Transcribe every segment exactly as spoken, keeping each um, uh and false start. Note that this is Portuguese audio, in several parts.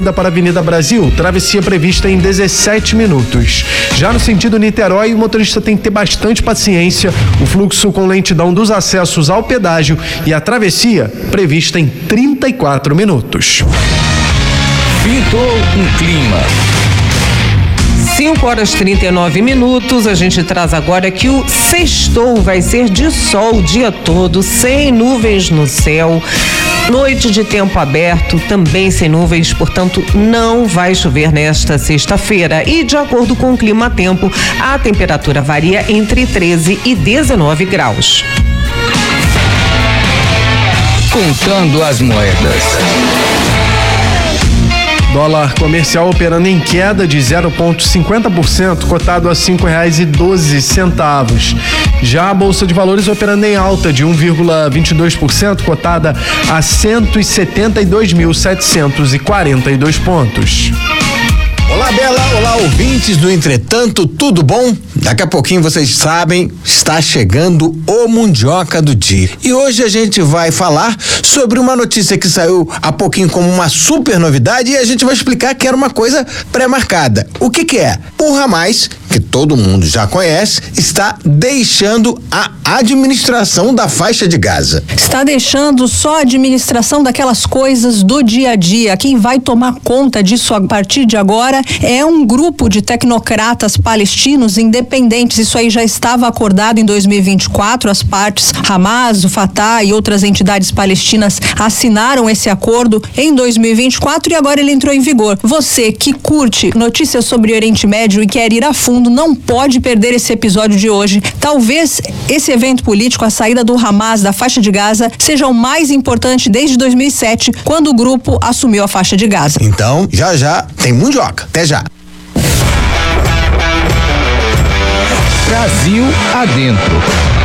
Aparecida para a Avenida Brasil, travessia prevista em dezessete minutos. Já no sentido Niterói, o motorista tem que ter bastante paciência, o fluxo com lentidão dos acessos ao pedágio e a travessia prevista em trinta e quatro minutos. Pintou um clima. cinco horas e trinta e nove minutos, a gente traz agora que o sextou vai ser de sol o dia todo, sem nuvens no céu. Noite de tempo aberto, também sem nuvens, portanto não vai chover nesta sexta-feira. E de acordo com o Clima Tempo, a temperatura varia entre treze e dezenove graus. Contando as moedas. Dólar comercial operando em queda de zero vírgula cinquenta por cento, cotado a cinco reais e doze centavos. Já a Bolsa de Valores operando em alta de um vírgula vinte e dois por cento, cotada a cento e setenta e dois mil setecentos e quarenta e dois pontos. Olá, Bela, olá, ouvintes do Entretanto, tudo bom? Daqui a pouquinho vocês sabem, está chegando o Mundioca do Dia. E hoje a gente vai falar sobre uma notícia que saiu há pouquinho como uma super novidade e a gente vai explicar que era uma coisa pré-marcada. O que que é? O Hamas, que todo mundo já conhece, está deixando a administração da faixa de Gaza. Está deixando só a administração daquelas coisas do dia a dia. Quem vai tomar conta disso a partir de agora é um grupo de tecnocratas palestinos independentes. Isso aí já estava acordado em dois mil e vinte e quatro. As partes Hamas, o Fatah e outras entidades palestinas assinaram esse acordo em dois mil e vinte e quatro e agora ele entrou em vigor. Você que curte notícias sobre o Oriente Médio e quer ir a fundo, não pode perder esse episódio de hoje. Talvez esse evento político, a saída do Hamas da faixa de Gaza, seja o mais importante desde dois mil e sete, quando o grupo assumiu a faixa de Gaza. Então, já já tem Mundioca. Até já. Brasil adentro.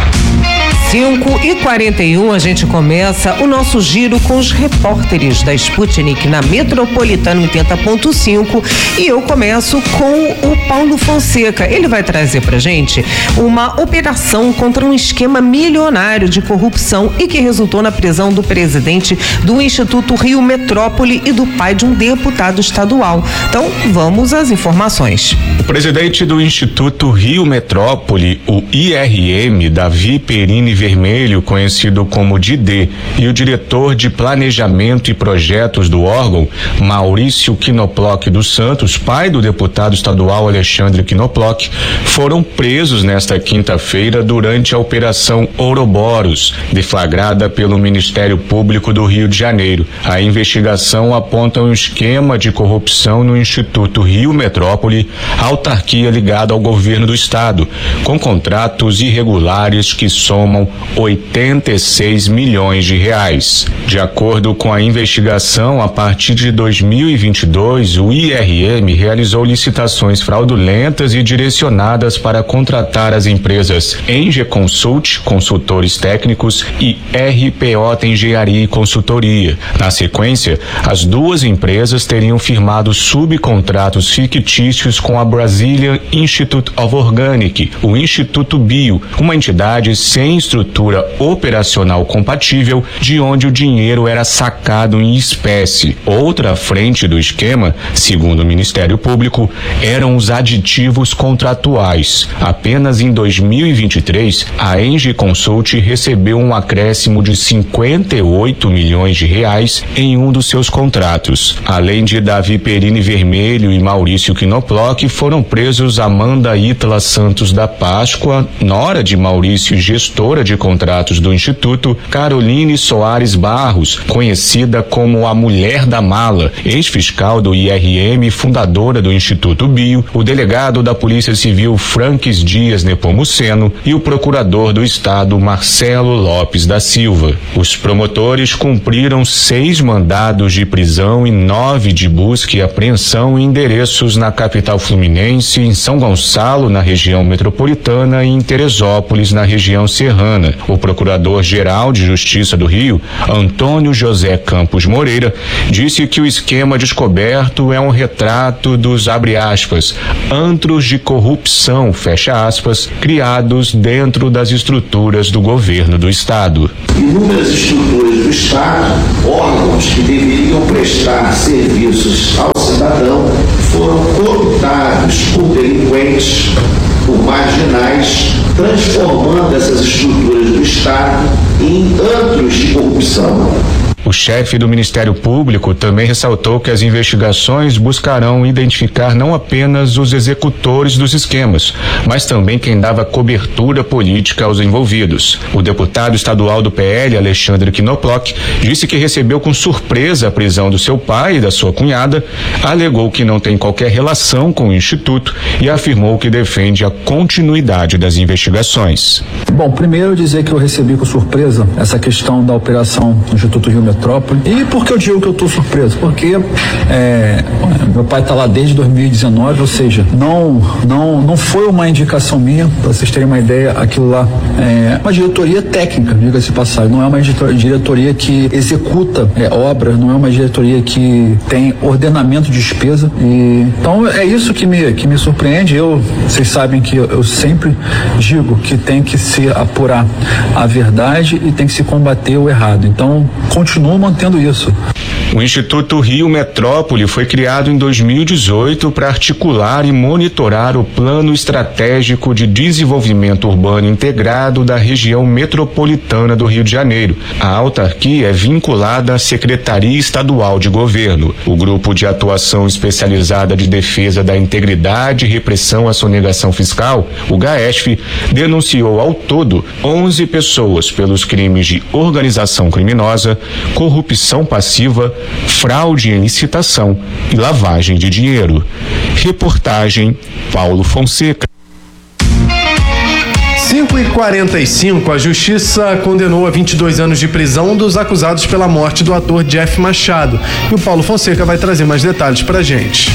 cinco e quarenta e um, a gente começa o nosso giro com os repórteres da Sputnik na Metropolitana oitenta ponto cinco e eu começo com o Paulo Fonseca. Ele vai trazer pra gente uma operação contra um esquema milionário de corrupção e que resultou na prisão do presidente do Instituto Rio Metrópole e do pai de um deputado estadual. Então, vamos às informações. O presidente do Instituto Rio Metrópole, o I R M, Davi Perini Vermelho, conhecido como Didê, e o diretor de planejamento e projetos do órgão, Maurício Knoploch dos Santos, pai do deputado estadual Alexandre Knoploch, foram presos nesta quinta-feira durante a Operação Ouroboros, deflagrada pelo Ministério Público do Rio de Janeiro. A investigação aponta um esquema de corrupção no Instituto Rio Metrópole, autarquia ligada ao governo do estado, com contratos irregulares que somam oitenta e seis milhões de reais. De acordo com a investigação, a partir de dois mil e vinte e dois, o I R M realizou licitações fraudulentas e direcionadas para contratar as empresas Enge Consult, consultores técnicos, e R P O Engenharia e Consultoria. Na sequência, as duas empresas teriam firmado subcontratos fictícios com a Brazilian Institute of Organic, o Instituto Bio, uma entidade sem estrutura operacional compatível, de onde o dinheiro era sacado em espécie. Outra frente do esquema, segundo o Ministério Público, eram os aditivos contratuais. Apenas em dois mil e vinte e três, a Enge Consult recebeu um acréscimo de cinquenta e oito milhões de reais em um dos seus contratos. Além de Davi Perini Vermelho e Maurício Knoploch, foram presos Amanda Ítala Santos da Páscoa, nora de Maurício e gestora de contratos do Instituto, Caroline Soares Barros, conhecida como a Mulher da Mala, ex-fiscal do I R M e fundadora do Instituto Bio, o delegado da Polícia Civil Franques Dias Nepomuceno e o procurador do Estado Marcelo Lopes da Silva. Os promotores cumpriram seis mandados de prisão e nove de busca e apreensão em endereços na capital fluminense, em São Gonçalo, na região metropolitana, e em Teresópolis, na região serrana. O Procurador-Geral de Justiça do Rio, Antônio José Campos Moreira, disse que o esquema descoberto é um retrato dos, abre aspas, antros de corrupção, fecha aspas, criados dentro das estruturas do governo do Estado. Inúmeras estruturas do Estado, órgãos que deveriam prestar serviços ao foram cooptados por delinquentes, por marginais, transformando essas estruturas do Estado em antros de corrupção. O chefe do Ministério Público também ressaltou que as investigações buscarão identificar não apenas os executores dos esquemas, mas também quem dava cobertura política aos envolvidos. O deputado estadual do P L, Alexandre Knoploch, disse que recebeu com surpresa a prisão do seu pai e da sua cunhada, alegou que não tem qualquer relação com o Instituto e afirmou que defende a continuidade das investigações. Bom, primeiro dizer que eu recebi com surpresa essa questão da operação do Instituto Rio Metrópole. E por que eu digo que eu estou surpreso? Porque é, meu pai está lá desde dois mil e dezenove, ou seja, não, não, não foi uma indicação minha, para vocês terem uma ideia, aquilo lá é uma diretoria técnica, diga-se de passagem, não é uma diretoria que executa é, obras, não é uma diretoria que tem ordenamento de despesa. E, então é isso que me, que me surpreende. Eu, vocês sabem que eu, eu sempre digo que tem que se apurar a verdade e tem que se combater o errado. Então, continuo mantendo isso. O Instituto Rio Metrópole foi criado em dois mil e dezoito para articular e monitorar o Plano Estratégico de Desenvolvimento Urbano Integrado da região metropolitana do Rio de Janeiro. A autarquia é vinculada à Secretaria Estadual de Governo. O Grupo de Atuação Especializada de Defesa da Integridade e Repressão à Sonegação Fiscal, o GAESF, denunciou ao todo onze pessoas pelos crimes de organização criminosa, corrupção passiva, fraude em licitação e lavagem de dinheiro. Reportagem Paulo Fonseca. cinco e quarenta e cinco, a Justiça condenou a vinte e dois anos de prisão um dos acusados pela morte do ator Jeff Machado. E o Paulo Fonseca vai trazer mais detalhes pra gente.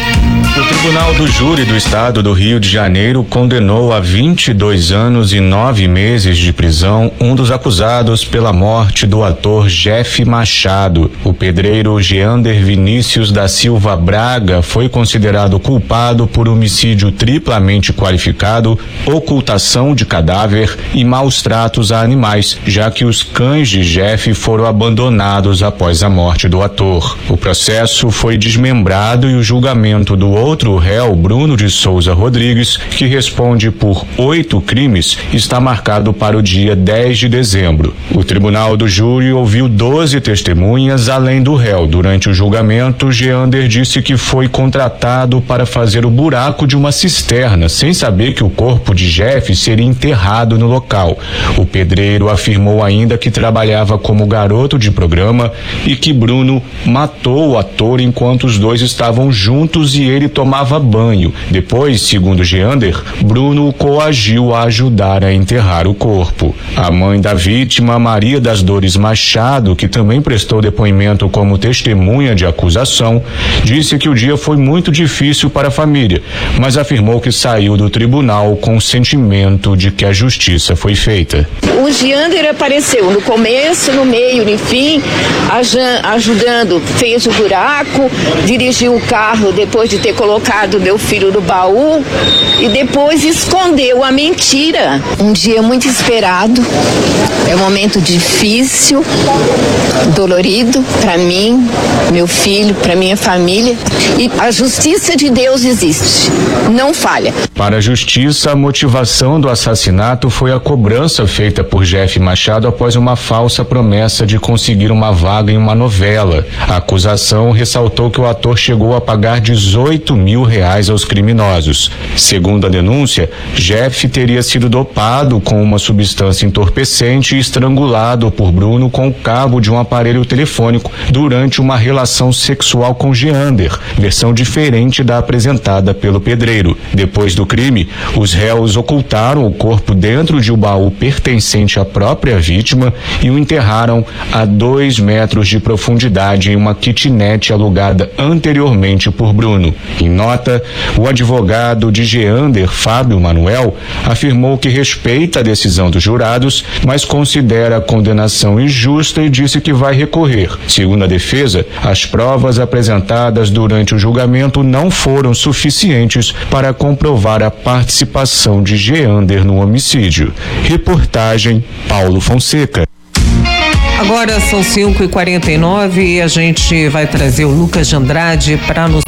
O Tribunal do Júri do Estado do Rio de Janeiro condenou a vinte e dois anos e nove meses de prisão um dos acusados pela morte do ator Jeff Machado. O pedreiro Geander Vinícius da Silva Braga foi considerado culpado por homicídio triplamente qualificado, ocultação de cadáver e maus tratos a animais, já que os cães de Jeff foram abandonados após a morte do ator. O processo foi desmembrado e o julgamento do outro réu, Bruno de Souza Rodrigues, que responde por oito crimes, está marcado para o dia dez de dezembro. O Tribunal do Júri ouviu doze testemunhas além do réu. Durante o julgamento, Geander disse que foi contratado para fazer o buraco de uma cisterna, sem saber que o corpo de Jeff seria enterrado no local. O pedreiro afirmou ainda que trabalhava como garoto de programa e que Bruno matou o ator enquanto os dois estavam juntos e ele tomava banho. Depois, segundo Geander, Bruno o coagiu a ajudar a enterrar o corpo. A mãe da vítima, Maria das Dores Machado, que também prestou depoimento como testemunha de acusação, disse que o dia foi muito difícil para a família, mas afirmou que saiu do tribunal com o sentimento de que a justiça foi feita. O Geander apareceu no começo, no meio, no fim, ajudando, fez o buraco, dirigiu o carro depois de ter colocado meu filho no baú e depois escondeu a mentira. Um dia muito esperado, é um momento difícil, dolorido para mim, meu filho, para minha família, e a justiça de Deus existe, não falha. Para a justiça, a motivação do assassinato foi a cobrança feita por Jeff Machado após uma falsa promessa de conseguir uma vaga em uma novela. A acusação ressaltou que o ator chegou a pagar dezoito mil reais aos criminosos. Segundo a denúncia, Jeff teria sido dopado com uma substância entorpecente e estrangulado por Bruno com o cabo de um aparelho telefônico durante uma relação sexual com Geander, versão diferente da apresentada pelo pedreiro. Depois do crime, os réus ocultaram o corpo dentro de um baú pertencente à própria vítima e o enterraram a dois metros de profundidade em uma kitnet alugada anteriormente por Bruno. Em nota, o advogado de Geander, Fábio Manuel, afirmou que respeita a decisão dos jurados, mas considera a condenação injusta e disse que vai recorrer. Segundo a defesa, as provas apresentadas durante o julgamento não foram suficientes para comprovar a participação de Geander no homicídio. Reportagem Paulo Fonseca. Agora são cinco e quarenta e nove e a gente vai trazer o Lucas de Andrade para nos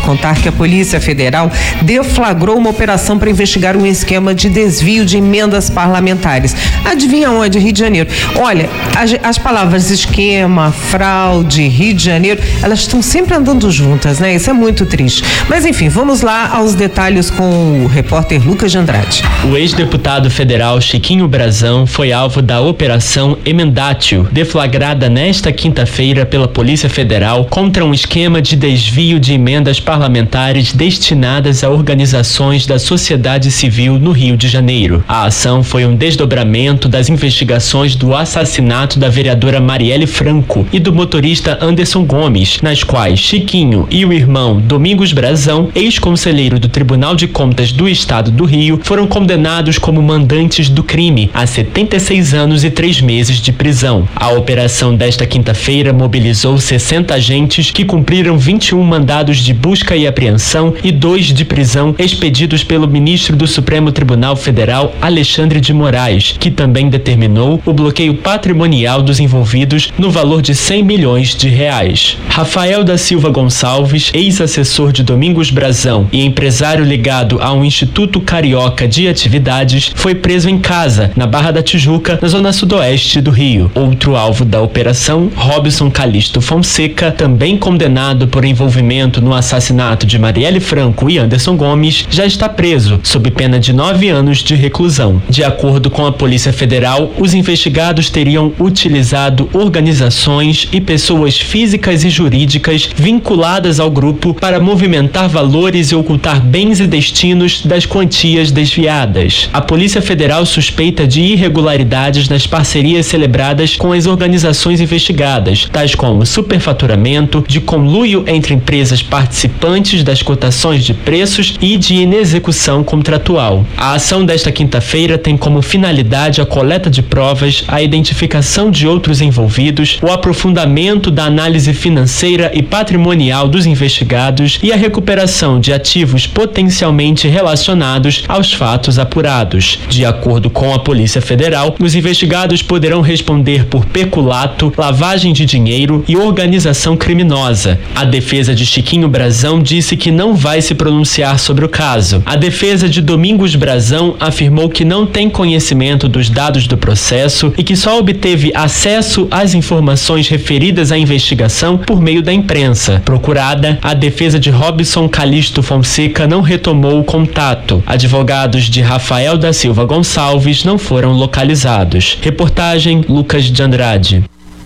contar que a Polícia Federal deflagrou uma operação para investigar um esquema de desvio de emendas parlamentares. Adivinha onde? Rio de Janeiro. Olha, as, as palavras esquema, fraude, Rio de Janeiro, elas estão sempre andando juntas, né? Isso é muito triste. Mas enfim, vamos lá aos detalhes com o repórter Lucas de Andrade. O ex-deputado federal Chiquinho Brazão foi alvo da Operação Emendatio, deflagrada nesta quinta-feira pela Polícia Federal contra um esquema de desvio de emendas parlamentares destinadas a organizações da sociedade civil no Rio de Janeiro. A ação foi um desdobramento das investigações do assassinato da vereadora Marielle Franco e do motorista Anderson Gomes, nas quais Chiquinho e o irmão Domingos Brazão, ex-conselheiro do Tribunal de Contas do Estado do Rio, foram condenados como mandantes do crime a setenta e seis anos e três meses de prisão. A operação desta quinta-feira mobilizou sessenta agentes que cumpriram vinte e um mandados de busca e apreensão e dois de prisão expedidos pelo ministro do Supremo Tribunal Federal, Alexandre de Moraes, que também determinou o bloqueio patrimonial dos envolvidos no valor de cem milhões de reais. Rafael da Silva Gonçalves, ex-assessor de Domingos Brazão e empresário ligado ao Instituto Carioca de Atividades, foi preso em casa, na Barra da Tijuca, na zona sudoeste do Rio. Outro alvo da operação, Robson Calixto Fonseca, também condenado por envolvimento no assassinato de Marielle Franco e Anderson Gomes, já está preso, sob pena de nove anos de reclusão. De acordo com a Polícia Federal, os investigados teriam utilizado organizações e pessoas físicas e jurídicas vinculadas ao grupo para movimentar valores e ocultar bens e destinos das quantias desviadas. A Polícia Federal suspeita de irregularidades nas parcerias celebradas com as organizações investigadas, tais como superfaturamento, de conluio entre empresas participantes das cotações de preços e de inexecução contratual. A ação desta quinta-feira tem como finalidade a coleta de provas, a identificação de outros envolvidos, o aprofundamento da análise financeira e patrimonial dos investigados e a recuperação de ativos potencialmente relacionados aos fatos apurados. De acordo com a Polícia Federal, os investigados poderão responder por peculato, lavagem de dinheiro e organização criminosa. A defesa de Chiquinho Brazão disse que não vai se pronunciar sobre o caso. A defesa de Domingos Brazão afirmou que não tem conhecimento dos dados do processo e que só obteve acesso às informações referidas à investigação por meio da imprensa. Procurada, a defesa de Robson Calixto Fonseca não retomou o contato. Advogados de Rafael da Silva Gonçalves não foram localizados. Reportagem Lucas de Andrade.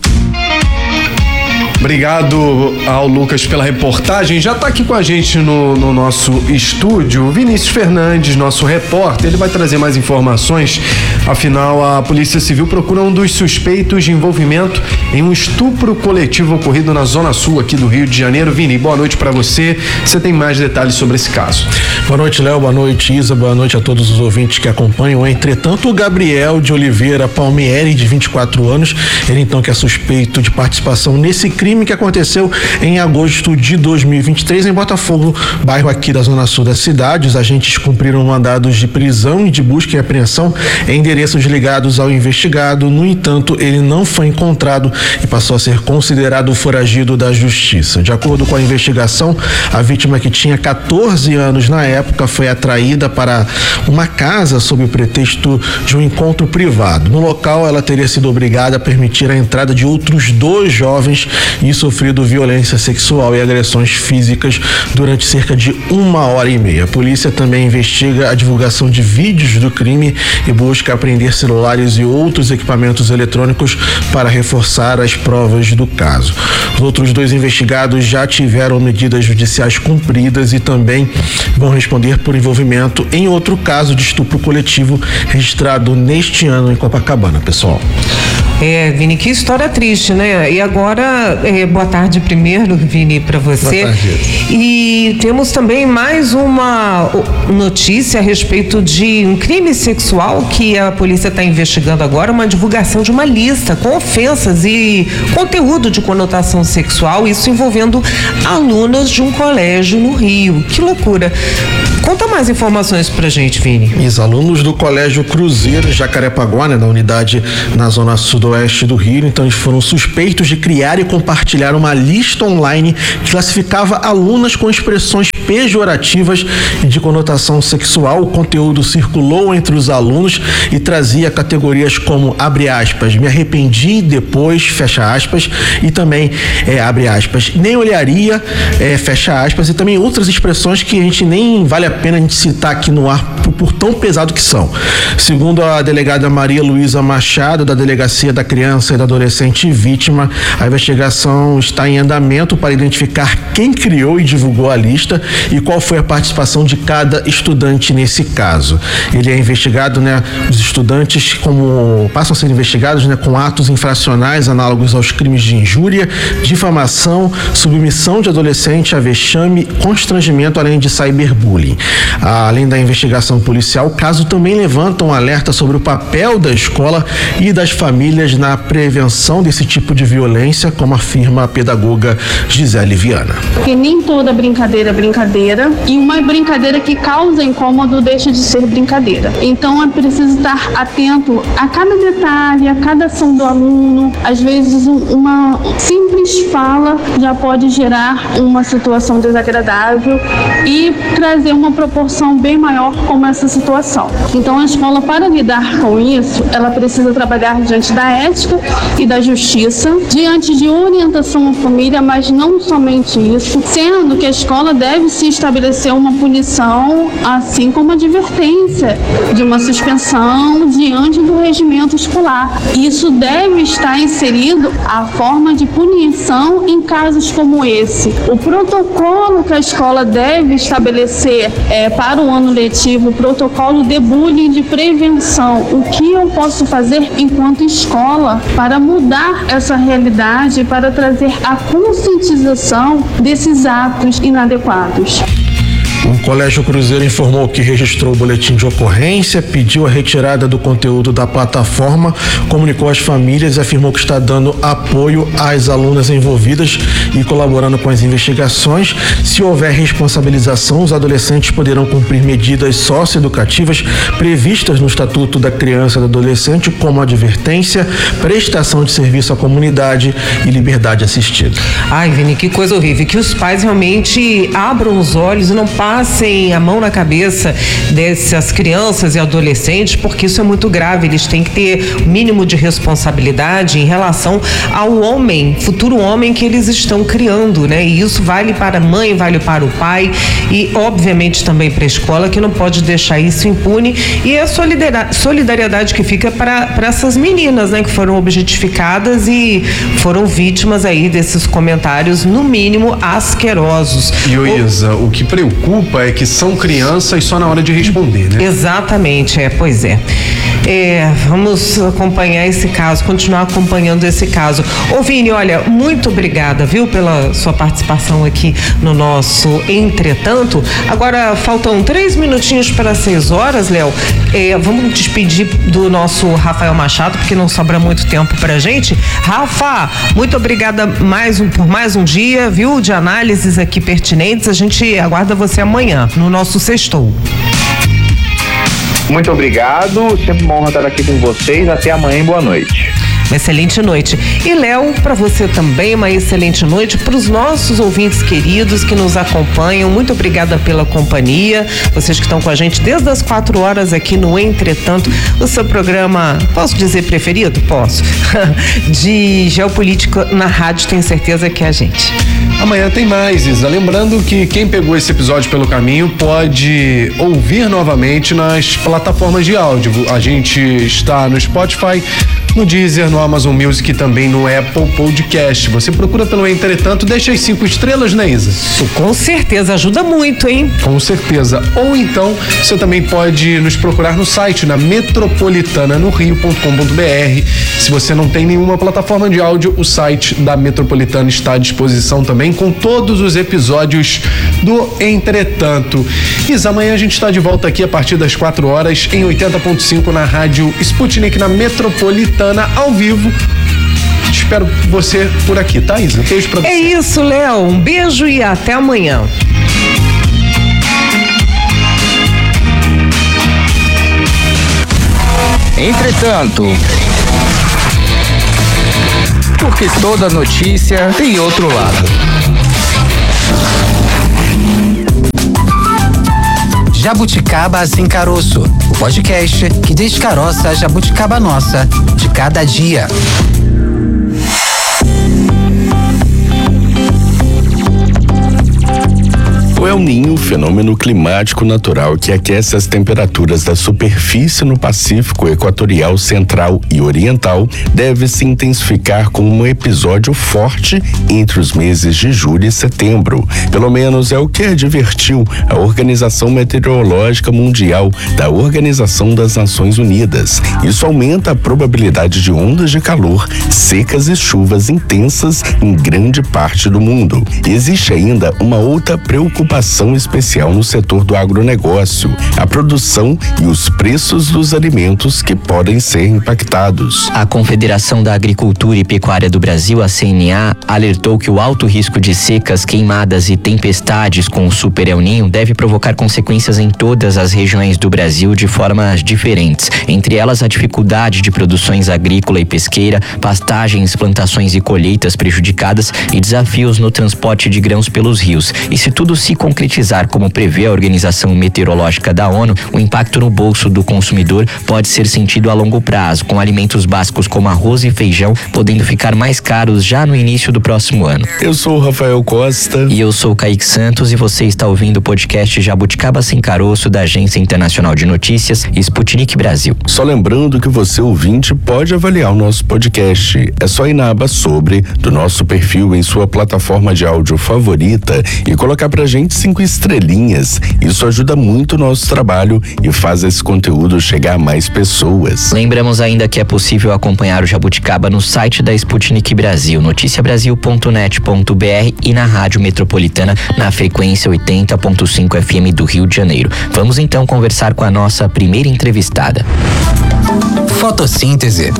Obrigado ao Lucas pela reportagem. Já está aqui com a gente no, no nosso estúdio o Vinícius Fernandes, nosso repórter. Ele vai trazer mais informações. Afinal, a Polícia Civil procura um dos suspeitos de envolvimento em um estupro coletivo ocorrido na Zona Sul aqui do Rio de Janeiro. Vini, boa noite para você. Você tem mais detalhes sobre esse caso. Boa noite, Léo. Boa noite, Isa. Boa noite a todos os ouvintes que acompanham. Entretanto, o Gabriel de Oliveira Palmieri, de vinte e quatro anos, ele então que é suspeito de participação nesse crime que aconteceu em agosto de dois mil e vinte e três em Botafogo, bairro aqui da Zona Sul da cidade. Os agentes cumpriram mandados de prisão e de busca e apreensão em endereços ligados ao investigado. No entanto, ele não foi encontrado e passou a ser considerado foragido da justiça. De acordo com a investigação, a vítima, que tinha quatorze anos na época, foi atraída para uma casa sob o pretexto de um encontro privado. No local, ela teria sido obrigada a permitir a entrada de outros dois jovens e sofrido violência sexual e agressões físicas durante cerca de uma hora e meia. A polícia também investiga a divulgação de vídeos do crime e busca apreender celulares e outros equipamentos eletrônicos para reforçar as provas do caso. Os outros dois investigados já tiveram medidas judiciais cumpridas e também vão responder por envolvimento em outro caso de estupro coletivo registrado neste ano em Copacabana, pessoal. É, Vini, que história triste, né? E agora, é, boa tarde primeiro, Vini, para você. Boa tarde. E temos também mais uma notícia a respeito de um crime sexual que a polícia está investigando agora, uma divulgação de uma lista com ofensas e conteúdo de conotação sexual, isso envolvendo alunas de um colégio no Rio. Que loucura! Conta mais informações pra gente, Vini. Os alunos do Colégio Cruzeiro Jacarepaguá, né, da unidade na zona sudoeste do Rio, então eles foram suspeitos de criar e compartilhar uma lista online que classificava alunas com expressões pejorativas e de conotação sexual. O conteúdo circulou entre os alunos e trazia categorias como, abre aspas, me arrependi depois, fecha aspas, e também, é, abre aspas, nem olharia, é, fecha aspas, e também outras expressões que a gente nem vale a pena a gente citar aqui no ar por, por tão pesado que são. Segundo a delegada Maria Luísa Machado, da Delegacia da Criança e da Adolescente Vítima, a investigação está em andamento para identificar quem criou e divulgou a lista e qual foi a participação de cada estudante nesse caso. Ele é investigado, né, os estudantes como passam a ser investigados, né, com atos infracionais análogos aos crimes de injúria, difamação, submissão de adolescente a vexame, constrangimento, além de cyberbullying. Além da investigação policial, o caso também levanta um alerta sobre o papel da escola e das famílias na prevenção desse tipo de violência, como afirma a pedagoga Gisele Viana. Porque nem toda brincadeira é brincadeira, e uma brincadeira que causa incômodo deixa de ser brincadeira. Então é preciso estar atento a cada detalhe, a cada ação do aluno. Às vezes uma simples fala já pode gerar uma situação desagradável e trazer uma proporção bem maior como essa situação. Então a escola, para lidar com isso, ela precisa trabalhar diante da ética e da justiça, diante de orientação à família, mas não somente isso, sendo que a escola deve se estabelecer uma punição, assim como a advertência de uma suspensão diante do regimento escolar. Isso deve estar inserido a forma de punição em casos como esse. O protocolo que a escola deve estabelecer é, para o ano letivo, o protocolo de bullying de prevenção. O que eu posso fazer enquanto escola para mudar essa realidade, para trazer a conscientização desses atos inadequados? O Colégio Cruzeiro informou que registrou o boletim de ocorrência, pediu a retirada do conteúdo da plataforma, comunicou às famílias e afirmou que está dando apoio às alunas envolvidas e colaborando com as investigações. Se houver responsabilização, os adolescentes poderão cumprir medidas socioeducativas previstas no Estatuto da Criança e do Adolescente, como advertência, prestação de serviço à comunidade e liberdade assistida. Ai, Vini, que coisa horrível. Que os pais realmente abram os olhos e não passem a mão na cabeça dessas crianças e adolescentes, porque isso é muito grave. Eles têm que ter o mínimo de responsabilidade em relação ao homem, futuro homem que eles estão criando, né? E isso vale para a mãe, vale para o pai e, obviamente, também para a escola, que não pode deixar isso impune. E a solidariedade que fica para essas meninas, né? Que foram objetificadas e foram vítimas aí desses comentários, no mínimo, asquerosos. E, o Isa, o que preocupa é que são crianças só na hora de responder, né? Exatamente, é, pois é. É, vamos acompanhar esse caso, continuar acompanhando esse caso. Ô Vini, olha, muito obrigada, viu, pela sua participação aqui no nosso Entretanto. Agora faltam três minutinhos para seis horas, Léo. É, vamos despedir do nosso Rafael Machado, porque não sobra muito tempo pra gente. Rafa, muito obrigada mais um, por mais um dia, viu, de análises aqui pertinentes. A gente aguarda você amanhã no nosso Sextou. Muito obrigado, sempre uma honra estar aqui com vocês. Até amanhã e boa noite. Uma excelente noite. E Léo, para você também uma excelente noite. Para os nossos ouvintes queridos que nos acompanham, muito obrigada pela companhia. Vocês que estão com a gente desde as quatro horas aqui no Entretanto, o seu programa, posso dizer preferido? Posso. De geopolítica na rádio, tenho certeza que é a gente. Amanhã tem mais, Isa. Lembrando que quem pegou esse episódio pelo caminho pode ouvir novamente nas plataformas de áudio. A gente está no Spotify, no Deezer, no Amazon Music e também no Apple Podcast. Você procura pelo Entretanto, deixa as cinco estrelas, né, Isa? Isso com certeza ajuda muito, hein? Com certeza. Ou então, você também pode nos procurar no site, na metropolitana no rio ponto com ponto b r. Se você não tem nenhuma plataforma de áudio, o site da Metropolitana está à disposição também, com todos os episódios do Entretanto. Isa, amanhã a gente está de volta aqui a partir das quatro horas em oitenta ponto cinco na rádio Sputnik, na Metropolitana, ao vivo. Espero você por aqui, tá, Isa? Beijo pra você. É isso, Léo. Um beijo e até amanhã. Entretanto, porque toda notícia tem outro lado. Jabuticaba Sem Caroço, o podcast que descaroça a jabuticaba nossa de cada dia. O El Niño, fenômeno climático natural que aquece as temperaturas da superfície no Pacífico Equatorial, Central e Oriental, deve se intensificar com um episódio forte entre os meses de julho e setembro. Pelo menos é o que advertiu a Organização Meteorológica Mundial da Organização das Nações Unidas. Isso aumenta a probabilidade de ondas de calor, secas e chuvas intensas em grande parte do mundo. Existe ainda uma outra preocupação especial no setor do agronegócio, a produção e os preços dos alimentos que podem ser impactados. A Confederação da Agricultura e Pecuária do Brasil, a C N A, alertou que o alto risco de secas, queimadas e tempestades com o Super El Niño deve provocar consequências em todas as regiões do Brasil de formas diferentes, entre elas a dificuldade de produções agrícola e pesqueira, pastagens, plantações e colheitas prejudicadas e desafios no transporte de grãos pelos rios. E se tudo se concretizar como prevê a Organização Meteorológica da ONU, o impacto no bolso do consumidor pode ser sentido a longo prazo, com alimentos básicos como arroz e feijão podendo ficar mais caros já no início do próximo ano. Eu sou o Rafael Costa. E eu sou o Kaique Santos e você está ouvindo o podcast Jabuticaba Sem Caroço da Agência Internacional de Notícias Sputnik Brasil. Só lembrando que você, ouvinte, pode avaliar o nosso podcast. É só ir na aba sobre do nosso perfil em sua plataforma de áudio favorita e colocar pra gente cinco estrelinhas. Isso ajuda muito o nosso trabalho e faz esse conteúdo chegar a mais pessoas. Lembramos ainda que é possível acompanhar o Jabuticaba no site da Sputnik Brasil, noticia brasil ponto net ponto b r e na Rádio Metropolitana na frequência oitenta ponto cinco F M do Rio de Janeiro. Vamos então conversar com a nossa primeira entrevistada. Fotossíntese.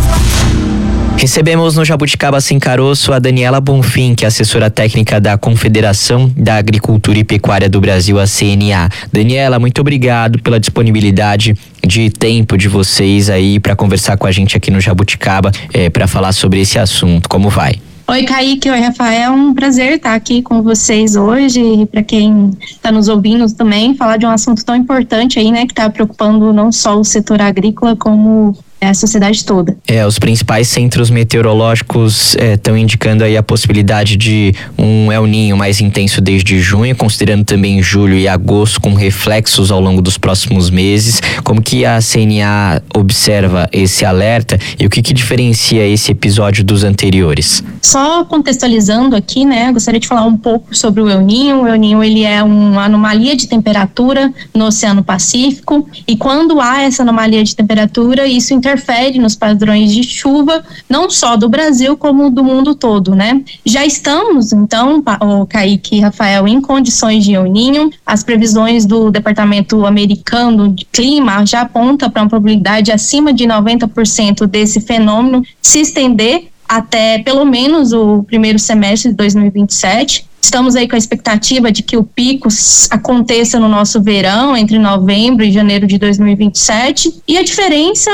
Recebemos no Jabuticaba Sem Caroço a Daniela Bonfim, que é assessora técnica da Confederação da Agricultura e Pecuária do Brasil, a C N A. Daniela, muito obrigado pela disponibilidade de tempo de vocês aí para conversar com a gente aqui no Jabuticaba, é, para falar sobre esse assunto. Como vai? Oi, Kaique, oi, Rafael, é um prazer estar aqui com vocês hoje e para quem está nos ouvindo também, falar de um assunto tão importante aí, né, que está preocupando não só o setor agrícola como a sociedade toda. É, os principais centros meteorológicos estão é, indicando aí a possibilidade de um El Niño mais intenso desde junho, considerando também julho e agosto com reflexos ao longo dos próximos meses. Como que a C N A observa esse alerta e o que que diferencia esse episódio dos anteriores? Só contextualizando aqui, né, gostaria de falar um pouco sobre o El Niño. O El Niño, ele é uma anomalia de temperatura no Oceano Pacífico e quando há essa anomalia de temperatura, isso interfere nos padrões de chuva, não só do Brasil, como do mundo todo, né? Já estamos, então, o Kaique e Rafael, em condições de El Niño. As previsões do Departamento Americano de Clima já apontam para uma probabilidade acima de noventa por cento desse fenômeno se estender até pelo menos o primeiro semestre de dois mil e vinte e sete. Estamos aí com a expectativa de que o pico aconteça no nosso verão, entre novembro e janeiro de dois mil e vinte e sete. E a diferença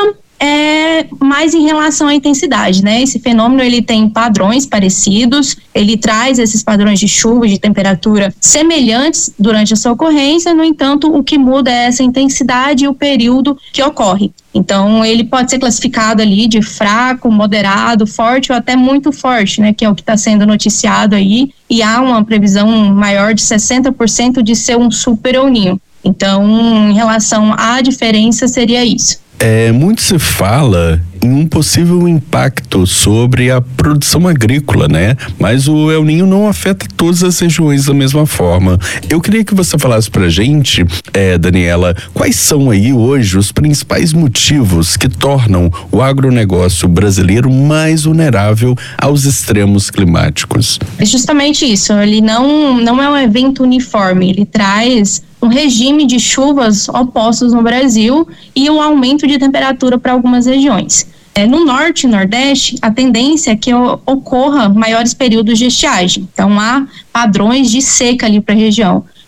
é mais em relação à intensidade, né? Esse fenômeno, ele tem padrões parecidos, ele traz esses padrões de chuva, de temperatura semelhantes durante a sua ocorrência, no entanto, o que muda é essa intensidade e o período que ocorre. Então, ele pode ser classificado ali de fraco, moderado, forte ou até muito forte, né? Que é o que está sendo noticiado aí, e há uma previsão maior de sessenta por cento de ser um super El Niño. Então, em relação à diferença, seria isso. É, muito se fala em um possível impacto sobre a produção agrícola, né? Mas o El Niño não afeta todas as regiões da mesma forma. Eu queria que você falasse pra gente, é, Daniela, quais são aí hoje os principais motivos que tornam o agronegócio brasileiro mais vulnerável aos extremos climáticos? É justamente isso, ele não, não é um evento uniforme, ele traz um regime de chuvas opostos no Brasil e um aumento de temperatura para algumas regiões. É, no norte e nordeste, a tendência é que ocorra maiores períodos de estiagem. Então, há padrões de seca ali para a região.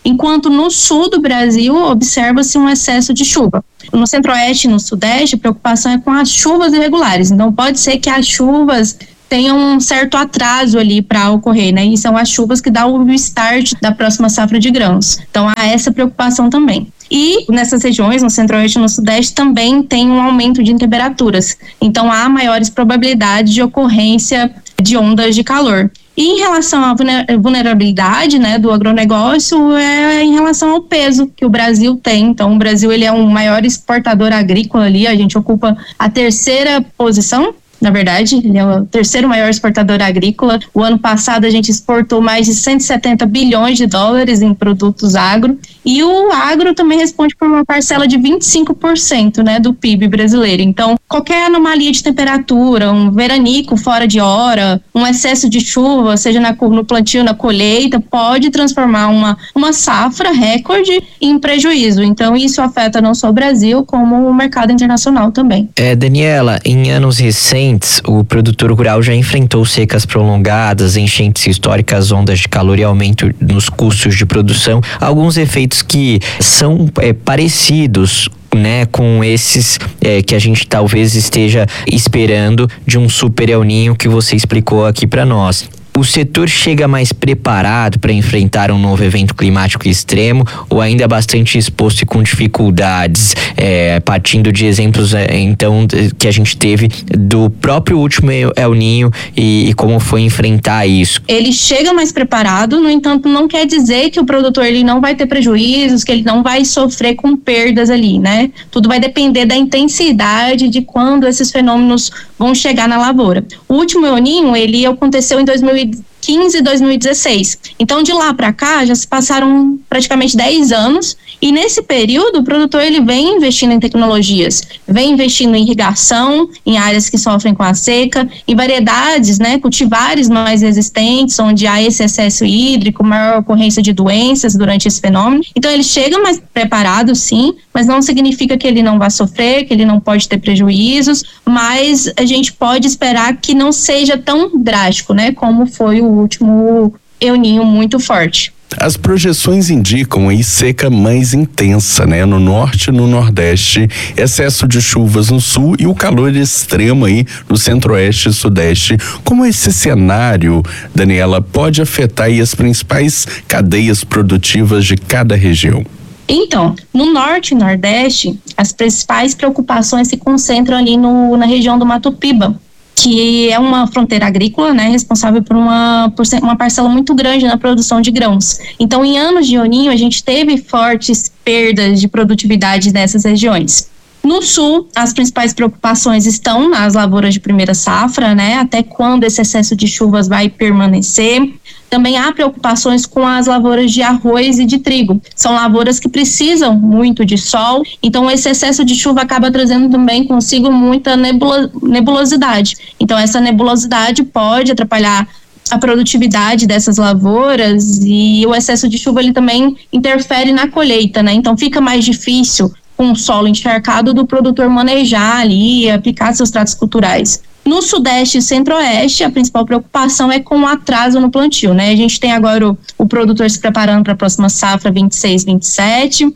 enquanto no sul do Brasil observa-se um excesso de chuva. No centro-oeste e no sudeste, a preocupação é com as chuvas irregulares, então pode ser que as chuvas tenham um certo atraso ali para ocorrer, né? E são as chuvas que dão o start da próxima safra de grãos. Então há essa preocupação também. E nessas regiões, no centro-oeste e no sudeste, também tem um aumento de temperaturas. Então há maiores probabilidades de ocorrência de ondas de calor. E em relação à vulnerabilidade, né, do agronegócio, é em relação ao peso que o Brasil tem. Então o Brasil ele é um maior exportador agrícola ali, a gente ocupa a terceira posição. Na verdade, ele é o terceiro maior exportador agrícola. O ano passado a gente exportou mais de cento e setenta bilhões de dólares em produtos agro. E o agro também responde por uma parcela de vinte e cinco por cento, né, do P I B brasileiro. Então, qualquer anomalia de temperatura, um veranico fora de hora, um excesso de chuva, seja na, no plantio, na colheita, pode transformar uma, uma safra recorde em prejuízo. Então, isso afeta não só o Brasil, como o mercado internacional também. É, Daniela, em anos recentes, o produtor rural já enfrentou secas prolongadas, enchentes históricas, ondas de calor e aumento nos custos de produção. Alguns efeitos que são é, parecidos, né, com esses é, que a gente talvez esteja esperando de um super El Niño que você explicou aqui para nós. O setor chega mais preparado para enfrentar um novo evento climático extremo ou ainda bastante exposto e com dificuldades, é, partindo de exemplos é, então que a gente teve do próprio último El Niño e, e como foi enfrentar isso? Ele chega mais preparado, no entanto, não quer dizer que o produtor ele não vai ter prejuízos, que ele não vai sofrer com perdas ali, né? Tudo vai depender da intensidade de quando esses fenômenos vão chegar na lavoura. O último El Niño, ele aconteceu em dois mil e quinze e dois mil e dezesseis. Então, de lá para cá, já se passaram praticamente dez anos e nesse período o produtor ele vem investindo em tecnologias, vem investindo em irrigação, em áreas que sofrem com a seca, em variedades, né, cultivares mais resistentes, onde há esse excesso hídrico, maior ocorrência de doenças durante esse fenômeno. Então, ele chega mais preparado, sim, mas não significa que ele não vai sofrer, que ele não pode ter prejuízos, mas a gente pode esperar que não seja tão drástico, né, como foi o último El Niño muito forte. As projeções indicam aí seca mais intensa, né? No norte e no nordeste, excesso de chuvas no sul e o calor extremo aí no centro-oeste e sudeste. Como esse cenário, Daniela, pode afetar aí as principais cadeias produtivas de cada região? Então, no norte e nordeste, as principais preocupações se concentram ali no, na região do Mato Piba, que é uma fronteira agrícola, né, responsável por uma, por uma parcela muito grande na produção de grãos. Então, em anos de El Niño, a gente teve fortes perdas de produtividade nessas regiões. No sul, as principais preocupações estão nas lavouras de primeira safra, né, até quando esse excesso de chuvas vai permanecer. Também há preocupações com as lavouras de arroz e de trigo. São lavouras que precisam muito de sol, então esse excesso de chuva acaba trazendo também consigo muita nebulo- nebulosidade. Então essa nebulosidade pode atrapalhar a produtividade dessas lavouras e o excesso de chuva ele também interfere na colheita, né? Então fica mais difícil com o solo encharcado do produtor manejar ali e aplicar seus tratos culturais. No sudeste e centro-oeste, a principal preocupação é com o atraso no plantio, né? A gente tem agora o, o produtor se preparando para a próxima safra vinte e seis, vinte e sete.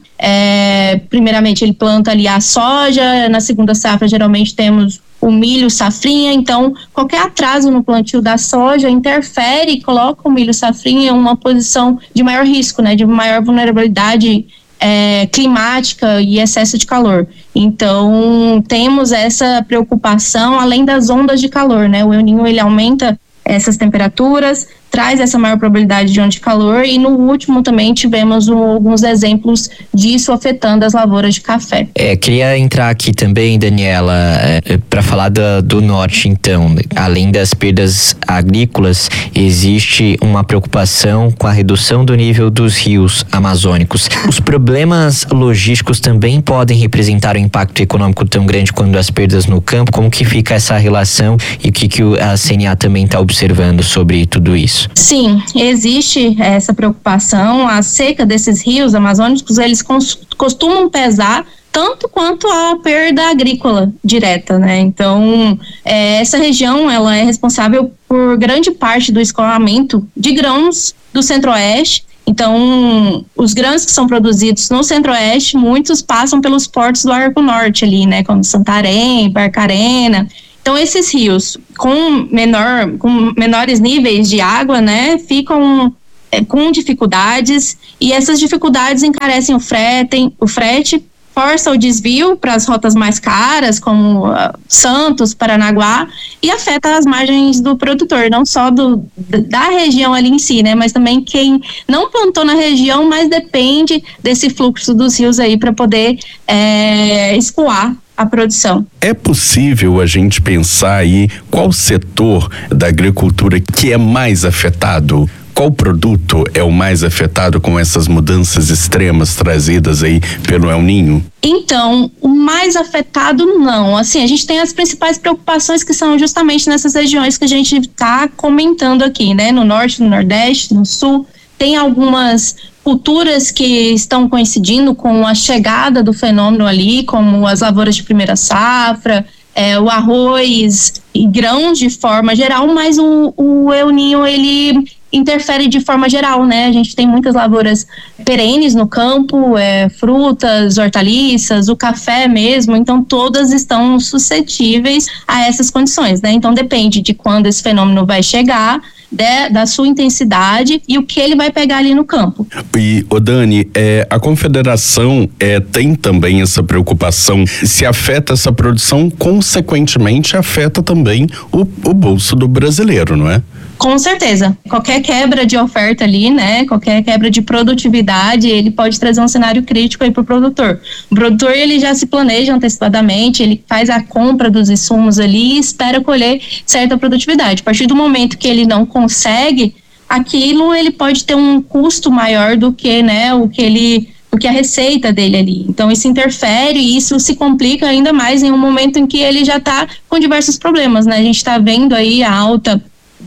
É, primeiramente, ele planta ali a soja, na segunda safra, geralmente, temos o milho safrinha. Então, qualquer atraso no plantio da soja interfere e coloca o milho safrinha em uma posição de maior risco, né? De maior vulnerabilidade É, climática e excesso de calor. Então, temos essa preocupação além das ondas de calor, né? O El Niño, ele aumenta essas temperaturas, traz essa maior probabilidade de onda de calor e no último também tivemos um, alguns exemplos disso afetando as lavouras de café. É, queria entrar aqui também, Daniela, é, para falar do, do norte, então. Além das perdas agrícolas, existe uma preocupação com a redução do nível dos rios amazônicos. Os problemas logísticos também podem representar um impacto econômico tão grande quanto as perdas no campo. Como que fica essa relação e o que, que a C N A também está observando sobre tudo isso? Sim, existe essa preocupação. A seca desses rios amazônicos, eles costumam pesar tanto quanto a perda agrícola direta, né? Então, é, essa região, ela é responsável por grande parte do escoamento de grãos do centro-oeste Então, os grãos que são produzidos no Centro-Oeste, muitos passam pelos portos do Arco Norte ali, né, como Santarém, Barcarena. Então, esses rios com, menor, com menores níveis de água, né, ficam é, com dificuldades, e essas dificuldades encarecem o frete, o frete força o desvio para as rotas mais caras, como uh, Santos, Paranaguá, e afeta as margens do produtor, não só do, da região ali em si, né, mas também quem não plantou na região, mas depende desse fluxo dos rios aí para poder é, escoar a produção. É possível a gente pensar aí qual setor da agricultura que é mais afetado? Qual produto é o mais afetado com essas mudanças extremas trazidas aí pelo El Niño? Então, o mais afetado não. Assim, a gente tem as principais preocupações que são justamente nessas regiões que a gente está comentando aqui, né? No norte, no nordeste, no sul. Tem algumas culturas que estão coincidindo com a chegada do fenômeno ali, como as lavouras de primeira safra, é, o arroz e grãos de forma geral, mas o, o El Niño, ele interfere de forma geral, né? A gente tem muitas lavouras perenes no campo, é, frutas, hortaliças, o café mesmo, então todas estão suscetíveis a essas condições, né? Então depende de quando esse fenômeno vai chegar, De, da sua intensidade e o que ele vai pegar ali no campo. E, ô Dani, é, a Confederação é, tem também essa preocupação, se afeta essa produção, consequentemente afeta também o, o bolso do brasileiro, não é? Com certeza. Qualquer quebra de oferta ali, né, qualquer quebra de produtividade, ele pode trazer um cenário crítico aí para o produtor. O produtor, ele já se planeja antecipadamente, ele faz a compra dos insumos ali e espera colher certa produtividade. A partir do momento que ele não consegue aquilo, ele pode ter um custo maior do que, né, o que ele... do que a receita dele ali. Então isso interfere e isso se complica ainda mais em um momento em que ele já está com diversos problemas, né? A gente está vendo aí a alta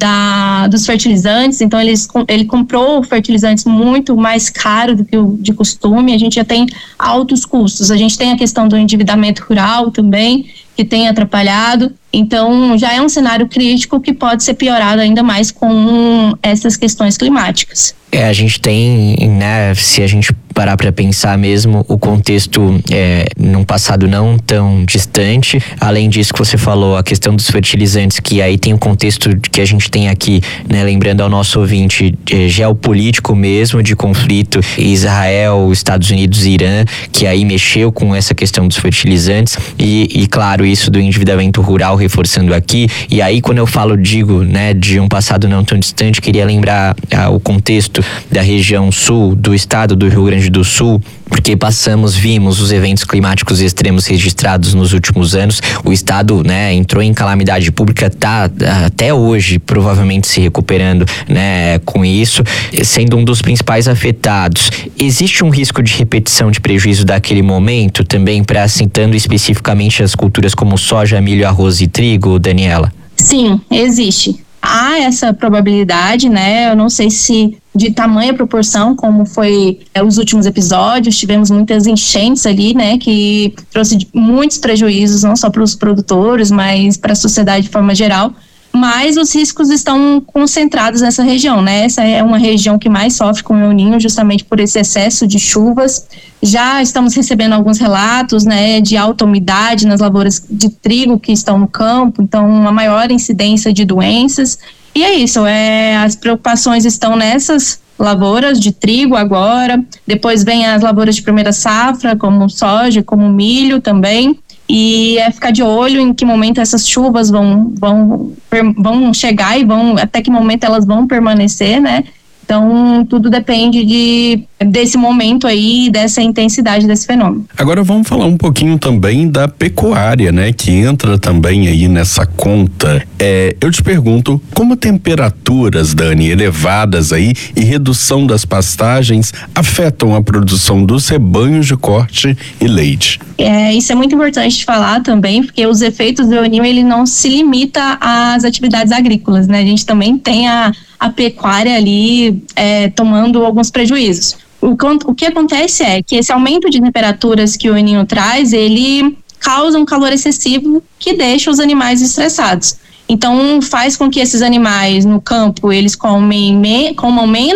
Da, dos fertilizantes, então eles, ele comprou fertilizantes muito mais caro do que o de costume, a gente já tem altos custos, a gente tem a questão do endividamento rural também, que tem atrapalhado, então já é um cenário crítico que pode ser piorado ainda mais com essas questões climáticas. É, a gente tem, né, se a gente parar para pensar mesmo, o contexto é, num passado não tão distante. Além disso que você falou, a questão dos fertilizantes, que aí tem o contexto que a gente tem aqui, né, lembrando ao nosso ouvinte, é, geopolítico mesmo, de conflito Israel, Estados Unidos e Irã, que aí mexeu com essa questão dos fertilizantes e, e claro, isso do endividamento rural reforçando aqui. E aí quando eu falo, digo, né, de um passado não tão distante, queria lembrar ah, o contexto da região sul do estado do Rio Grande do Sul, porque passamos, vimos os eventos climáticos extremos registrados nos últimos anos. O estado, né, entrou em calamidade pública, tá até hoje provavelmente se recuperando, né, com isso, sendo um dos principais afetados. Existe um risco de repetição de prejuízo daquele momento também, para citando especificamente as culturas como soja, milho, arroz e trigo, Daniela? Sim, existe. Há essa probabilidade, né? Eu não sei se de tamanha proporção, como foi é, os últimos episódios, tivemos muitas enchentes ali, né? Que trouxe muitos prejuízos, não só para os produtores, mas para a sociedade de forma geral. Mas os riscos estão concentrados nessa região, né? Essa é uma região que mais sofre com o El Niño, justamente por esse excesso de chuvas. Já estamos recebendo alguns relatos, né, de alta umidade nas lavouras de trigo que estão no campo, então uma maior incidência de doenças. E é isso, é, as preocupações estão nessas lavouras de trigo agora, depois vem as lavouras de primeira safra, como soja, como milho também. E é ficar de olho em que momento essas chuvas vão, vão, vão chegar e vão, até que momento elas vão permanecer, né? Então, tudo depende de, desse momento aí, dessa intensidade desse fenômeno. Agora vamos falar um pouquinho também da pecuária, né? Que entra também aí nessa conta. É, eu te pergunto, como temperaturas, Dani, elevadas aí e redução das pastagens afetam a produção dos rebanhos de corte e leite? É, isso é muito importante falar também, porque os efeitos do El Niño, ele não se limita às atividades agrícolas, né? A gente também tem a a pecuária ali é, tomando alguns prejuízos. O, o que acontece é que esse aumento de temperaturas que o El Niño traz, ele causa um calor excessivo que deixa os animais estressados. Então faz com que esses animais no campo, eles comem me, comam menos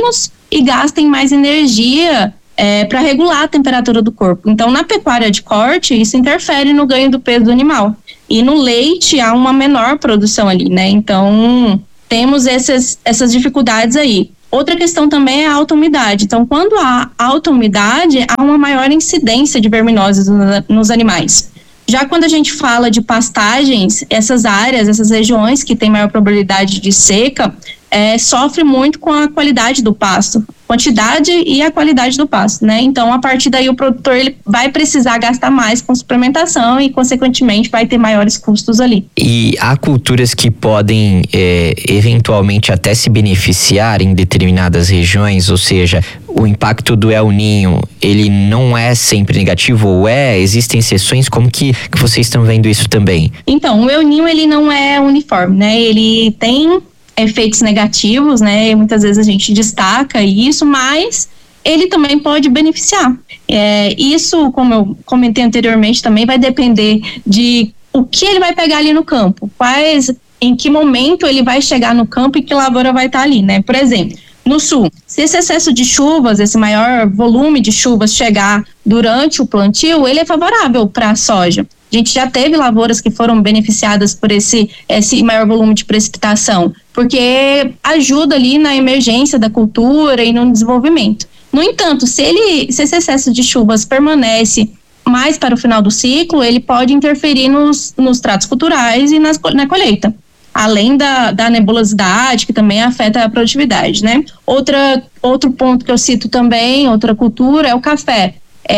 e gastem mais energia é, para regular a temperatura do corpo. Então, na pecuária de corte, isso interfere no ganho do peso do animal. E no leite há uma menor produção ali, né? Então, temos essas, essas dificuldades aí. Outra questão também é a alta umidade. Então, quando há alta umidade, há uma maior incidência de verminoses nos animais. Já quando a gente fala de pastagens, essas áreas, essas regiões que têm maior probabilidade de seca, é, sofre muito com a qualidade do pasto, quantidade e a qualidade do pasto, né? Então, a partir daí, o produtor ele vai precisar gastar mais com suplementação e, consequentemente, vai ter maiores custos ali. E há culturas que podem, é, eventualmente, até se beneficiar em determinadas regiões, ou seja, o impacto do El Niño, ele não é sempre negativo, ou é? Existem exceções? Como que, que vocês estão vendo isso também? Então, o El Niño, ele não é uniforme, né? Ele tem efeitos negativos, né? E muitas vezes a gente destaca isso, mas ele também pode beneficiar. É, isso, como eu comentei anteriormente, também vai depender de o que ele vai pegar ali no campo, quais, em que momento ele vai chegar no campo e que lavoura vai estar ali, né? Por exemplo, no sul, se esse excesso de chuvas, esse maior volume de chuvas chegar durante o plantio, ele é favorável para a soja. A gente já teve lavouras que foram beneficiadas por esse, esse maior volume de precipitação, porque ajuda ali na emergência da cultura e no desenvolvimento. No entanto, se, ele, se esse excesso de chuvas permanece mais para o final do ciclo, ele pode interferir nos, nos tratos culturais e nas, na colheita, além da, da nebulosidade, que também afeta a produtividade, né? Outra, outro ponto que eu cito também, outra cultura, é o café.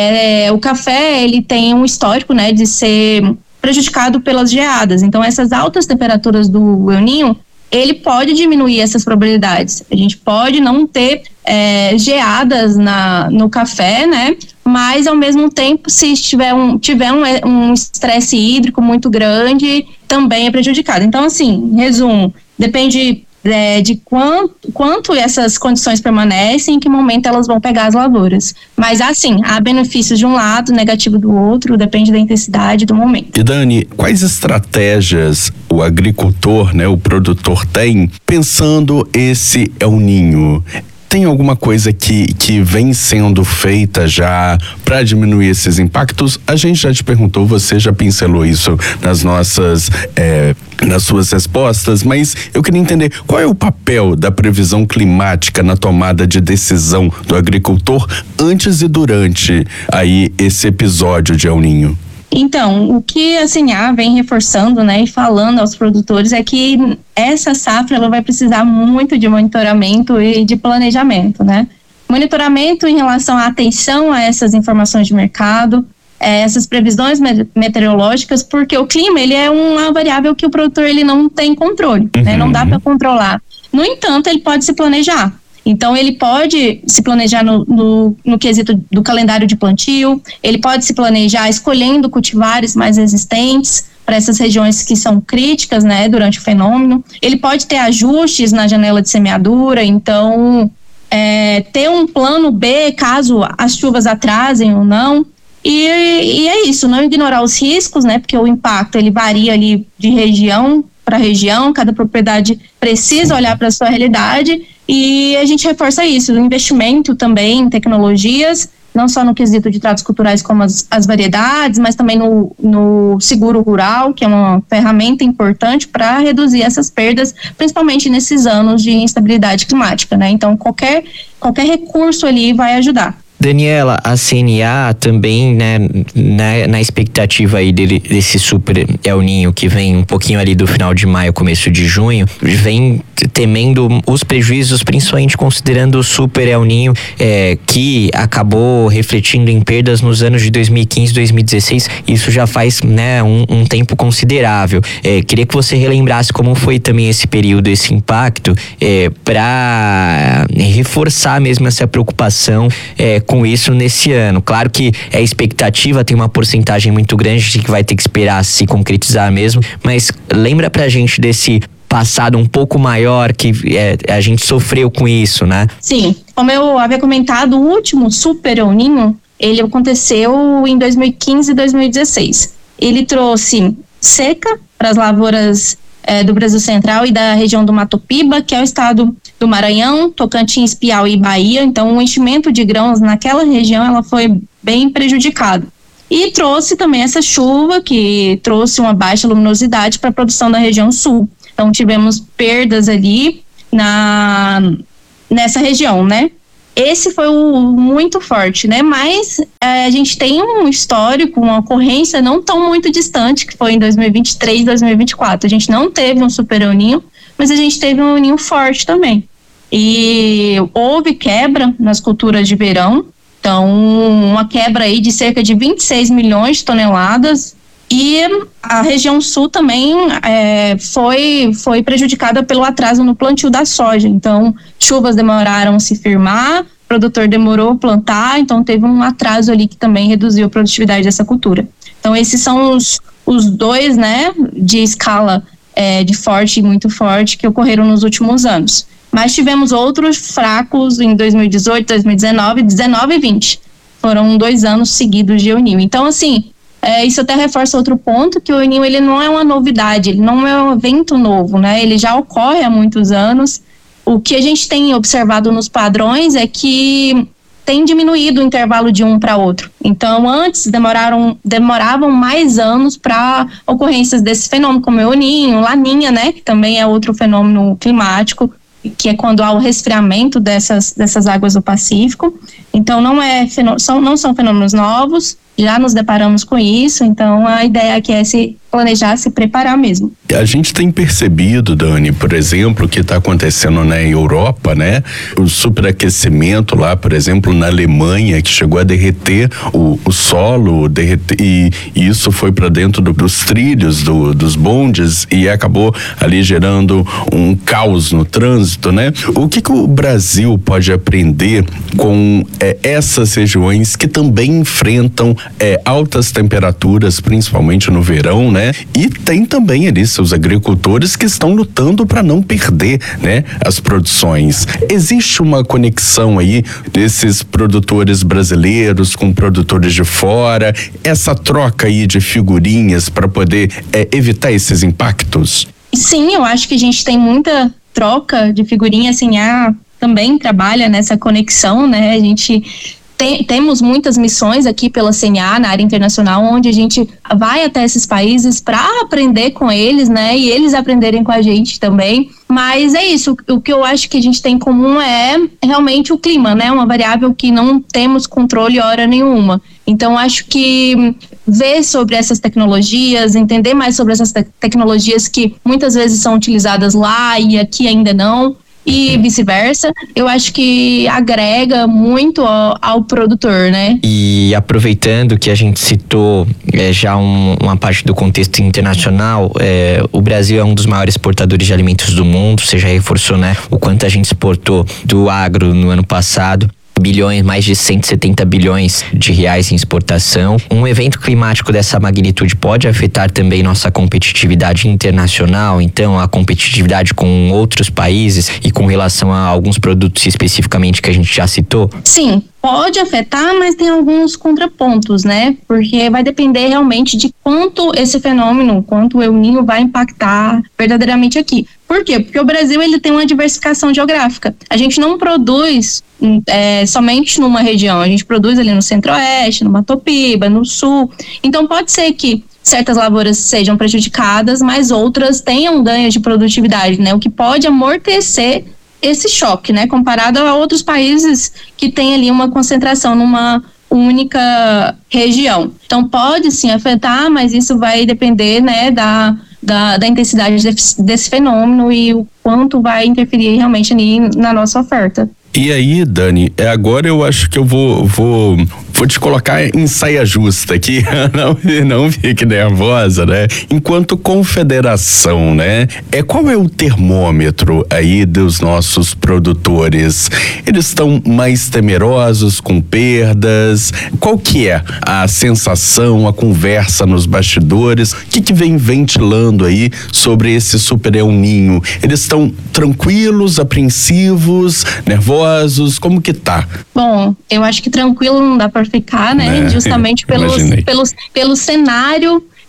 É, o café, ele tem um histórico, né, de ser prejudicado pelas geadas. Então, essas altas temperaturas do El Niño, ele pode diminuir essas probabilidades. A gente pode não ter é, geadas na, no café, né, mas, ao mesmo tempo, se tiver um tiver um estresse hídrico muito grande, também é prejudicado. Então, assim, em resumo, depende É, de quanto, quanto essas condições permanecem e em que momento elas vão pegar as lavouras. Mas, assim, há benefícios de um lado, negativo do outro, depende da intensidade do momento. E Dani, quais estratégias o agricultor, né, o produtor tem pensando esse El Niño? Tem alguma coisa que, que vem sendo feita já para diminuir esses impactos? A gente já te perguntou, você já pincelou isso nas nossas, é, nas suas respostas, mas eu queria entender qual é o papel da previsão climática na tomada de decisão do agricultor antes e durante aí esse episódio de El Niño. Então, o que a Sinhá vem reforçando, né, e falando aos produtores é que essa safra ela vai precisar muito de monitoramento e de planejamento, né? Monitoramento em relação à atenção a essas informações de mercado, é, essas previsões meteorológicas, porque o clima ele é uma variável que o produtor ele não tem controle, uhum. né? Não dá para controlar. No entanto, ele pode se planejar. Então, ele pode se planejar no, no, no quesito do calendário de plantio, ele pode se planejar escolhendo cultivares mais resistentes para essas regiões que são críticas, né, durante o fenômeno. Ele pode ter ajustes na janela de semeadura, então, é, ter um plano B caso as chuvas atrasem ou não. E, e é isso, não ignorar os riscos, né, porque o impacto ele varia ali de região para região, cada propriedade precisa olhar para a sua realidade. E a gente reforça isso, o investimento também em tecnologias, não só no quesito de tratos culturais como as, as variedades, mas também no, no seguro rural, que é uma ferramenta importante para reduzir essas perdas, principalmente nesses anos de instabilidade climática, né? Então, qualquer, qualquer recurso ali vai ajudar. Daniela, a C N A também, né, na, na expectativa aí dele, desse super El Niño que vem um pouquinho ali do final de maio, começo de junho, vem temendo os prejuízos, principalmente considerando o super El Niño, é, que acabou refletindo em perdas nos anos de dois mil e quinze, dois mil e dezesseis. Isso já faz, né, um, um tempo considerável. É, queria que você relembrasse como foi também esse período, esse impacto, é, para reforçar mesmo essa preocupação é, com isso nesse ano. Claro que é expectativa, tem uma porcentagem muito grande de que vai ter que esperar se concretizar mesmo, mas lembra pra gente desse passado um pouco maior que é, a gente sofreu com isso, né? Sim, como eu havia comentado, o último super El Niño, ele aconteceu em dois mil e quinze e dois mil e dezesseis. Ele trouxe seca para as lavouras é, do Brasil Central e da região do Mato Piba, que é o estado do Maranhão, Tocantins, Piauí e Bahia. Então, o enchimento de grãos naquela região ela foi bem prejudicado. E trouxe também essa chuva que trouxe uma baixa luminosidade para a produção da região sul. Então, tivemos perdas ali na, nessa região, né? Esse foi o muito forte, né? Mas é, a gente tem um histórico, uma ocorrência não tão muito distante, que foi em dois mil e vinte e três, dois mil e vinte e quatro. A gente não teve um super El Niño, mas a gente teve um El Niño forte também. E houve quebra nas culturas de verão, então uma quebra aí de cerca de vinte e seis milhões de toneladas, e a região sul também é, foi, foi prejudicada pelo atraso no plantio da soja. Então chuvas demoraram a se firmar, o produtor demorou a plantar, então teve um atraso ali que também reduziu a produtividade dessa cultura. Então esses são os, os dois, né, de escala é, de forte e muito forte que ocorreram nos últimos anos. Mas tivemos outros fracos em dois mil e dezoito, dois mil e dezenove, dezenove e vinte. Foram dois anos seguidos de El Niño. Então, assim, é, isso até reforça outro ponto, que o El Niño, ele não é uma novidade, ele não é um evento novo, né? Ele já ocorre há muitos anos. O que a gente tem observado nos padrões é que tem diminuído o intervalo de um para outro. Então, antes demoraram, demoravam mais anos para ocorrências desse fenômeno, como El Niño, Laninha, né? Que também é outro fenômeno climático, que é quando há o resfriamento dessas, dessas águas do Pacífico. Então não, é, são, não são fenômenos novos, já nos deparamos com isso, então a ideia aqui é se planejar, se preparar mesmo. A gente tem percebido, Dani, por exemplo, o que está acontecendo na Europa, né? O superaquecimento lá, por exemplo, na Alemanha, que chegou a derreter o, o solo, derreter, e, e isso foi para dentro do, dos trilhos, do, dos bondes, e acabou ali gerando um caos no trânsito, né? O que que o Brasil pode aprender com é, essas regiões que também enfrentam é, altas temperaturas, principalmente no verão, né? E tem também ali seus agricultores que estão lutando para não perder, né, as produções. Existe uma conexão aí desses produtores brasileiros com produtores de fora, essa troca aí de figurinhas para poder é, evitar esses impactos? Sim, eu acho que a gente tem muita troca de figurinhas, assim, a também trabalha nessa conexão, né? A gente tem, temos muitas missões aqui pela C N A na área internacional, onde a gente vai até esses países para aprender com eles, né? E eles aprenderem com a gente também. Mas é isso, o que eu acho que a gente tem em comum é realmente o clima, né? Uma variável que não temos controle hora nenhuma. Então, acho que ver sobre essas tecnologias, entender mais sobre essas te- tecnologias que muitas vezes são utilizadas lá e aqui ainda não, e vice-versa, eu acho que agrega muito ao, ao produtor, né? E aproveitando que a gente citou é, já um, uma parte do contexto internacional, é, o Brasil é um dos maiores exportadores de alimentos do mundo. Você já reforçou, né, o quanto a gente exportou do agro no ano passado. Bilhões, mais de cento e setenta bilhões de reais em exportação. Um evento climático dessa magnitude pode afetar também nossa competitividade internacional, então a competitividade com outros países e com relação a alguns produtos especificamente que a gente já citou? Sim, pode afetar, mas tem alguns contrapontos, né? Porque vai depender realmente de quanto esse fenômeno, quanto o El Niño vai impactar verdadeiramente aqui. Por quê? Porque o Brasil, ele tem uma diversificação geográfica. A gente não produz é, somente numa região, a gente produz ali no Centro-Oeste, no Mato Piba, no Sul. Então pode ser que certas lavouras sejam prejudicadas, mas outras tenham ganho de produtividade, né? O que pode amortecer esse choque, né? Comparado a outros países que têm ali uma concentração numa única região. Então pode sim afetar, mas isso vai depender, né, da, da, da intensidade desse, desse fenômeno e o quanto vai interferir realmente ali na nossa oferta. E aí, Dani, agora eu acho que eu vou, vou, vou te colocar em saia justa aqui, não, não fique nervosa, né? Enquanto confederação, né? É, qual é o termômetro aí dos nossos produtores? Eles estão mais temerosos com perdas? Qual que é a sensação, a conversa nos bastidores? O que que vem ventilando aí sobre esse super El Niño? Eles estão tranquilos, apreensivos, nervosos? Como que tá? Bom, eu acho que tranquilo não dá para ficar, né? É, Justamente pelo, pelo, pelo cenário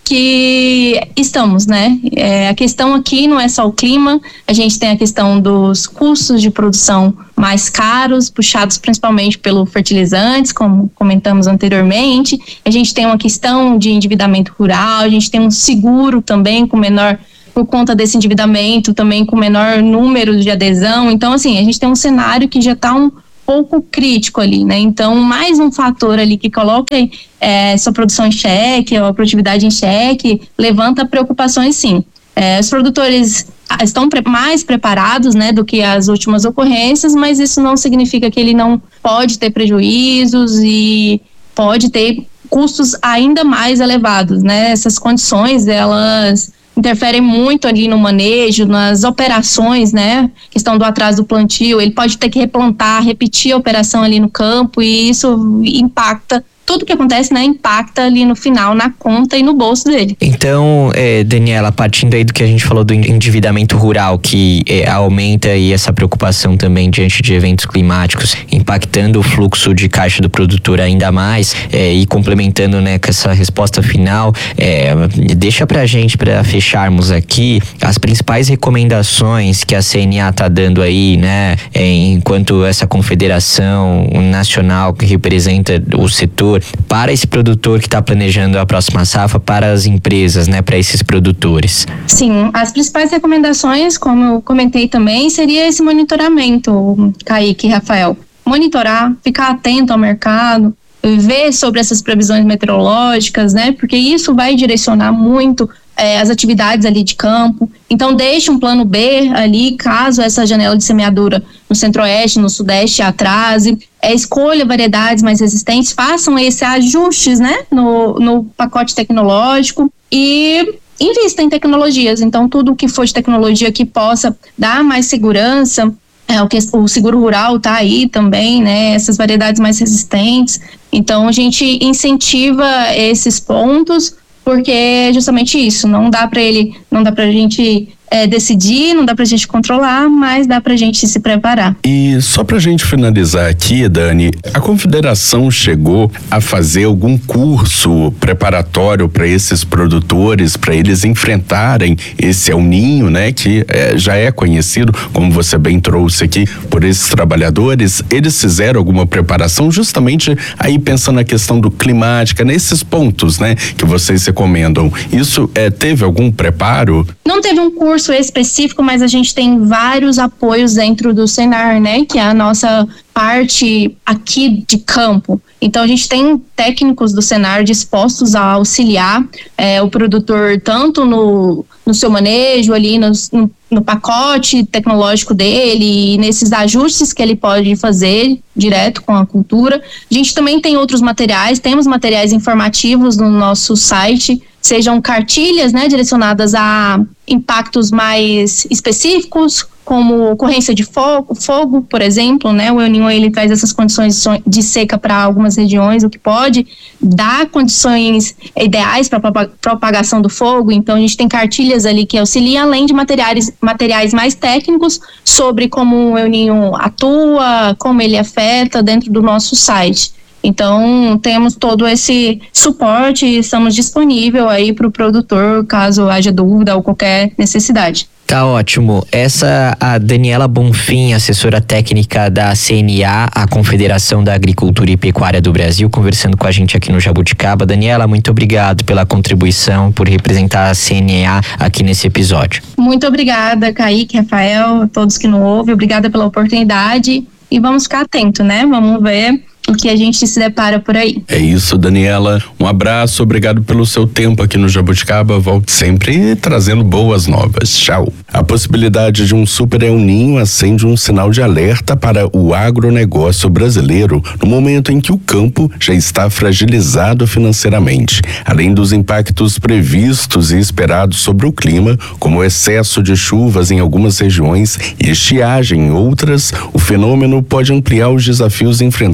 que estamos, né? É, a questão aqui não é só o clima, a gente tem a questão dos custos de produção mais caros, puxados principalmente pelo fertilizantes, como comentamos anteriormente. A gente tem uma questão de endividamento rural, a gente tem um seguro também com menor, por conta desse endividamento, também com menor número de adesão. Então, assim, a gente tem um cenário que já está um pouco crítico ali, né? Então, mais um fator ali que coloca é, sua produção em xeque, ou a produtividade em xeque, levanta preocupações, sim. É, os produtores estão pre- mais preparados, né, do que as últimas ocorrências, mas isso não significa que ele não pode ter prejuízos e pode ter custos ainda mais elevados, né? Essas condições, elas interferem muito ali no manejo, nas operações, né? Questão do atraso do plantio, ele pode ter que replantar, repetir a operação ali no campo, e isso impacta, tudo que acontece, né, impacta ali no final, na conta e no bolso dele. Então, é, Daniela, partindo aí do que a gente falou do endividamento rural, que é, aumenta aí essa preocupação também diante de eventos climáticos, impactando o fluxo de caixa do produtor ainda mais, é, e complementando, né, com essa resposta final, é, deixa pra gente, pra fecharmos aqui, as principais recomendações que a C N A tá dando aí, né, é, enquanto essa confederação nacional que representa o setor, para esse produtor que está planejando a próxima safra, para as empresas, né, para esses produtores? Sim, as principais recomendações, como eu comentei também, seria esse monitoramento, Kaique e Rafael. Monitorar, ficar atento ao mercado, ver sobre essas previsões meteorológicas, né, porque isso vai direcionar muito é, as atividades ali de campo. Então, deixe um plano B ali, caso essa janela de semeadura no centro-oeste, no sudeste atrase. É, escolha variedades mais resistentes, façam esses ajustes, né, no, no pacote tecnológico e invista em tecnologias. Então, tudo que for de tecnologia que possa dar mais segurança, é, o, que, o seguro rural tá aí também, né, essas variedades mais resistentes. Então, a gente incentiva esses pontos, porque é justamente isso, não dá para ele, não dá pra gente é, decidir, não dá pra gente controlar, mas dá pra gente se preparar. E só pra gente finalizar aqui, Dani, a Confederação chegou a fazer algum curso preparatório para esses produtores, para eles enfrentarem esse El Ninho, né, que é, já é conhecido, como você bem trouxe aqui, por esses trabalhadores. Eles fizeram alguma preparação justamente aí pensando na questão do climática, nesses pontos, né, que vocês recomendam. Isso é, teve algum preparo? Não teve um curso específico, mas a gente tem vários apoios dentro do Senar, né, que é a nossa parte aqui de campo. Então, a gente tem técnicos do Senar dispostos a auxiliar é, o produtor tanto no, no seu manejo ali, no, no, no pacote tecnológico dele e nesses ajustes que ele pode fazer direto com a cultura. A gente também tem outros materiais, temos materiais informativos no nosso site, sejam cartilhas, né, direcionadas a impactos mais específicos, como ocorrência de fogo, fogo, por exemplo, né? O El Niño, ele traz essas condições de seca para algumas regiões, o que pode dar condições ideais para a propagação do fogo. Então, a gente tem cartilhas ali que auxiliam, além de materiais, materiais mais técnicos sobre como o El Niño atua, como ele afeta dentro do nosso site. Então, temos todo esse suporte e estamos disponíveis aí para o produtor, caso haja dúvida ou qualquer necessidade. Tá ótimo. Essa a Daniela Bonfim, assessora técnica da C N A, a Confederação da Agricultura e Pecuária do Brasil, conversando com a gente aqui no Jabuticaba. Daniela, muito obrigado pela contribuição, por representar a C N A aqui nesse episódio. Muito obrigada, Kaique, Rafael, todos que nos ouvem. Obrigada pela oportunidade e vamos ficar atentos, né? Vamos ver o que a gente se depara por aí. É isso, Daniela. Um abraço, obrigado pelo seu tempo aqui no Jabuticaba. Volte sempre trazendo boas novas. Tchau. A possibilidade de um super El Ninho acende um sinal de alerta para o agronegócio brasileiro no momento em que o campo já está fragilizado financeiramente. Além dos impactos previstos e esperados sobre o clima, como o excesso de chuvas em algumas regiões e estiagem em outras, o fenômeno pode ampliar os desafios enfrentados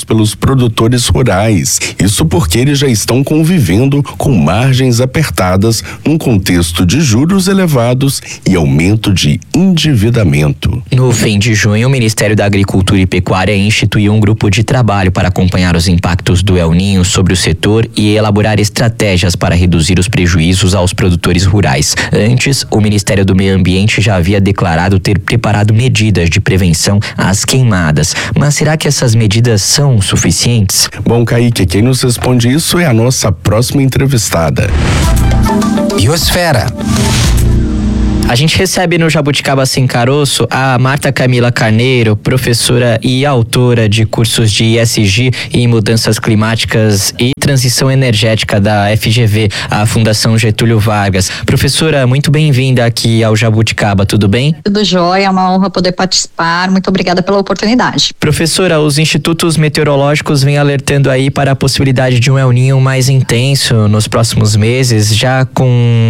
pagos pelos produtores rurais. Isso porque eles já estão convivendo com margens apertadas num contexto de juros elevados e aumento de endividamento. No fim de junho, o Ministério da Agricultura e Pecuária instituiu um grupo de trabalho para acompanhar os impactos do El Niño sobre o setor e elaborar estratégias para reduzir os prejuízos aos produtores rurais. Antes, o Ministério do Meio Ambiente já havia declarado ter preparado medidas de prevenção às queimadas. Mas será que essas medidas são suficientes? Bom, Kaique, quem nos responde isso é a nossa próxima entrevistada. Biosfera. A gente recebe no Jabuticaba Sem Caroço a Marta Camila Carneiro, professora e autora de cursos de I S G e Mudanças Climáticas e Transição Energética da F G V, a Fundação Getúlio Vargas. Professora, muito bem-vinda aqui ao Jabuticaba, tudo bem? Tudo jóia, é uma honra poder participar, muito obrigada pela oportunidade. Professora, os institutos meteorológicos vêm alertando aí para a possibilidade de um El Niño mais intenso nos próximos meses, já com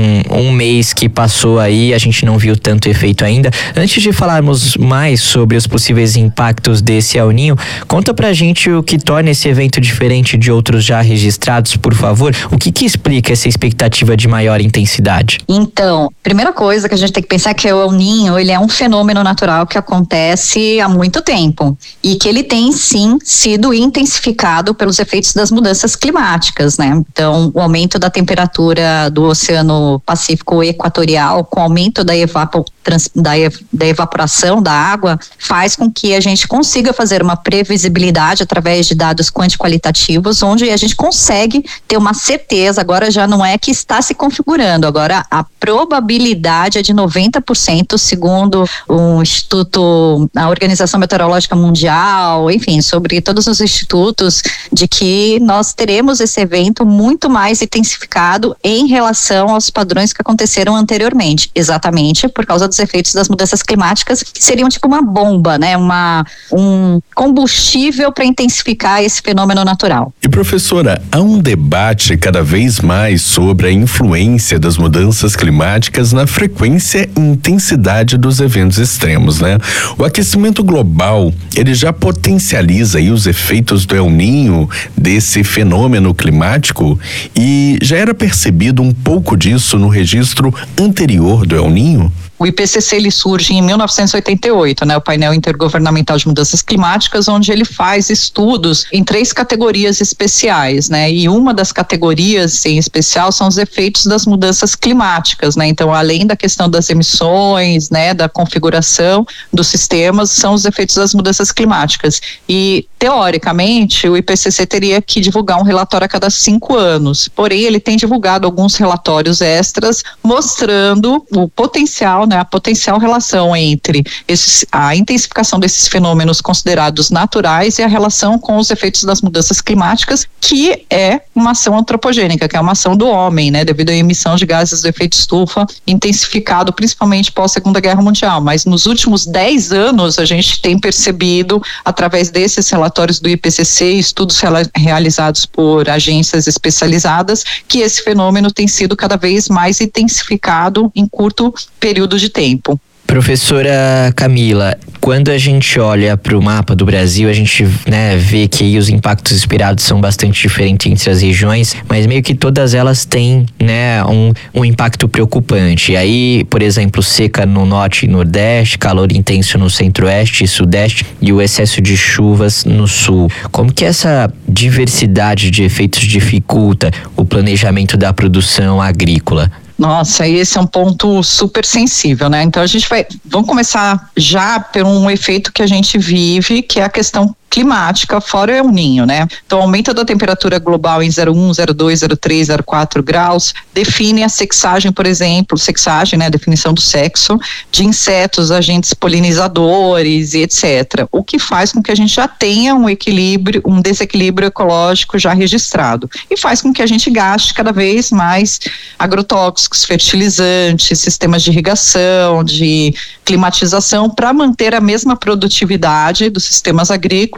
um mês que passou aí, a gente não viu tanto efeito ainda. Antes de falarmos mais sobre os possíveis impactos desse El Niño, conta pra gente o que torna esse evento diferente de outros já registrados, por favor. O que que explica essa expectativa de maior intensidade? Então, primeira coisa que a gente tem que pensar é que o El Niño, ele é um fenômeno natural que acontece há muito tempo e que ele tem sim sido intensificado pelos efeitos das mudanças climáticas, né? Então, o aumento da temperatura do Oceano Pacífico Equatorial, com o aumento da, evapo, trans, da, ev, da evaporação da água, faz com que a gente consiga fazer uma previsibilidade através de dados quanti-qualitativos, onde a gente consegue ter uma certeza, agora já não é que está se configurando, agora a probabilidade é de noventa por cento, segundo o Instituto, a Organização Meteorológica Mundial, enfim, sobre todos os institutos, de que nós teremos esse evento muito mais intensificado em relação aos padrões que aconteceram anteriormente, exatamente por causa dos efeitos das mudanças climáticas, que seriam tipo uma bomba, né? Uma, um combustível para intensificar esse fenômeno natural. E professora, há um debate cada vez mais sobre a influência das mudanças climáticas na frequência e intensidade dos eventos extremos, né? O aquecimento global, ele já potencializa aí os efeitos do El Niño, desse fenômeno climático, e já era percebido um pouco disso no registro anterior do El Niño? O I P C C ele surge em mil novecentos e oitenta e oito, né, o Painel Intergovernamental de Mudanças Climáticas, onde ele faz estudos em três categorias especiais, né, e uma das categorias em especial são os efeitos das mudanças climáticas, né, então além da questão das emissões, né, da configuração dos sistemas, são os efeitos das mudanças climáticas. E teoricamente o I P C C teria que divulgar um relatório a cada cinco anos, porém ele tem divulgado alguns relatórios extras mostrando o potencial, né, a potencial relação entre esses, a intensificação desses fenômenos considerados naturais e a relação com os efeitos das mudanças climáticas, que é uma ação antropogênica, que é uma ação do homem, né, devido à emissão de gases do efeito estufa, intensificado principalmente pós Segunda Guerra Mundial. Mas nos últimos dez anos a gente tem percebido, através desses relatórios do I P C C, estudos reala- realizados por agências especializadas, que esse fenômeno tem sido cada vez mais intensificado em curto período de tempo. Professora Camila, quando a gente olha para o mapa do Brasil, a gente, né, vê que aí os impactos esperados são bastante diferentes entre as regiões, mas meio que todas elas têm, né, um, um impacto preocupante. E aí, por exemplo, seca no norte e nordeste, calor intenso no centro-oeste e sudeste e o excesso de chuvas no sul. Como que essa diversidade de efeitos dificulta o planejamento da produção agrícola? Nossa, esse é um ponto super sensível, né? Então a gente vai, vamos começar já por um efeito que a gente vive, que é a questão climática, fora o El Niño, né? Então, o aumento da temperatura global em zero vírgula um, zero vírgula dois, zero vírgula três, zero vírgula quatro graus define a sexagem, por exemplo, sexagem, né? A definição do sexo de insetos, agentes polinizadores e etcétera. O que faz com que a gente já tenha um equilíbrio, um desequilíbrio ecológico já registrado e faz com que a gente gaste cada vez mais agrotóxicos, fertilizantes, sistemas de irrigação, de climatização para manter a mesma produtividade dos sistemas agrícolas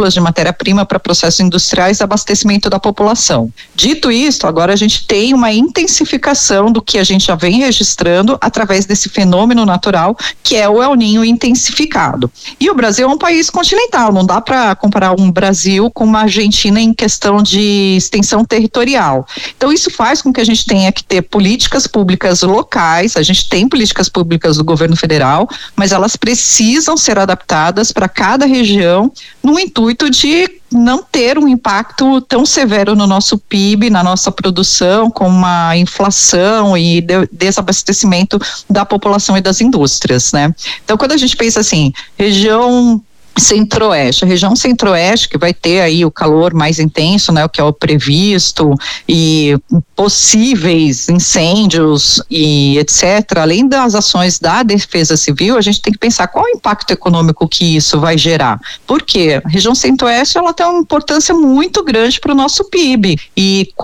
agrícolas, de matéria-prima para processos industriais e abastecimento da população. Dito isso, agora a gente tem uma intensificação do que a gente já vem registrando através desse fenômeno natural, que é o El Niño intensificado. E o Brasil é um país continental, não dá para comparar um Brasil com uma Argentina em questão de extensão territorial. Então isso faz com que a gente tenha que ter políticas públicas locais, a gente tem políticas públicas do governo federal, mas elas precisam ser adaptadas para cada região no intuito de não ter um impacto tão severo no nosso P I B, na nossa produção, com uma inflação e de, desabastecimento da população e das indústrias, né? Então, quando a gente pensa assim, região Centro-Oeste, a região Centro-Oeste que vai ter aí o calor mais intenso, né, o que é o previsto, e possíveis incêndios e etcétera. Além das ações da Defesa Civil, a gente tem que pensar qual é o impacto econômico que isso vai gerar. Por quê? A região Centro-Oeste ela tem uma importância muito grande para o nosso P I B e